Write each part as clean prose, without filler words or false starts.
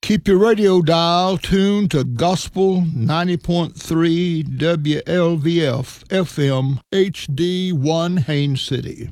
Keep your radio dial tuned to Gospel 90.3 WLVF FM HD1 Haines City.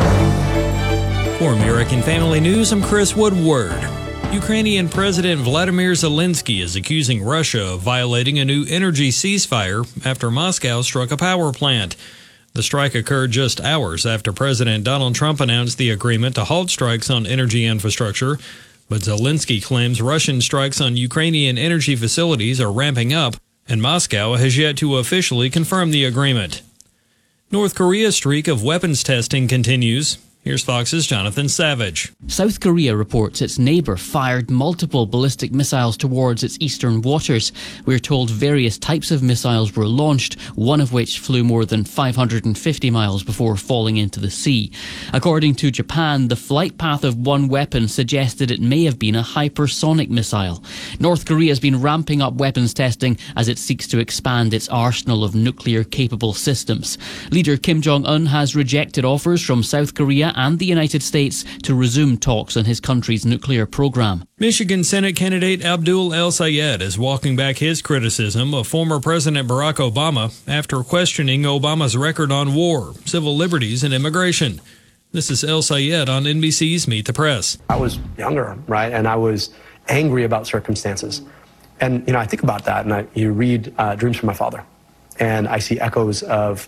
For American Family News, I'm Chris Woodward. Ukrainian President Vladimir Zelensky is accusing Russia of violating a new energy ceasefire after Moscow struck a power plant. The strike occurred just hours after President Donald Trump announced the agreement to halt strikes on energy infrastructure. But Zelensky claims Russian strikes on Ukrainian energy facilities are ramping up, and Moscow has yet to officially confirm the agreement. North Korea's streak of weapons testing continues. Here's Fox's Jonathan Savage. South Korea reports its neighbour fired multiple ballistic missiles towards its eastern waters. We're told various types of missiles were launched, one of which flew more than 550 miles before falling into the sea. According to Japan, the flight path of one weapon suggested it may have been a hypersonic missile. North Korea has been ramping up weapons testing as it seeks to expand its arsenal of nuclear-capable systems. Leader Kim Jong-un has rejected offers from South Korea and the United States to resume talks on his country's nuclear program. Michigan Senate candidate Abdul El-Sayed is walking back his criticism of former President Barack Obama after questioning Obama's record on war, civil liberties, and immigration. This is El-Sayed on NBC's Meet the Press. I was younger, right, and I was angry about circumstances. And, I think about that, and you read Dreams from My Father, and I see echoes of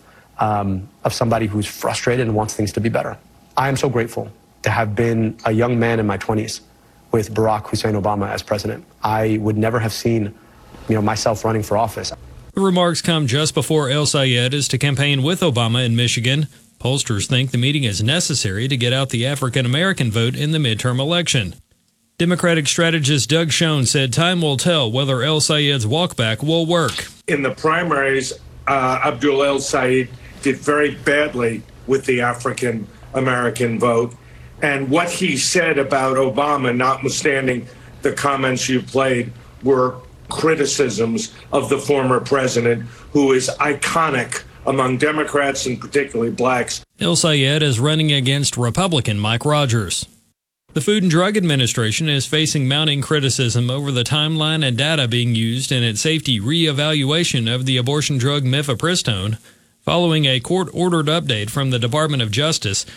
somebody who's frustrated and wants things to be better. I am so grateful to have been a young man in my 20s with Barack Hussein Obama as president. I would never have seen, myself running for office. The remarks come just before El-Sayed is to campaign with Obama in Michigan. Pollsters think the meeting is necessary to get out the African-American vote in the midterm election. Democratic strategist Doug Schoen said time will tell whether El-Sayed's walkback will work. In the primaries, Abdul El-Sayed did very badly with the African-American vote. And what he said about Obama, notwithstanding the comments you played, were criticisms of the former president, who is iconic among Democrats and particularly blacks. El-Sayed is running against Republican Mike Rogers. The Food and Drug Administration is facing mounting criticism over the timeline and data being used in its safety re-evaluation of the abortion drug mifepristone. Following a court-ordered update from the Department of Justice,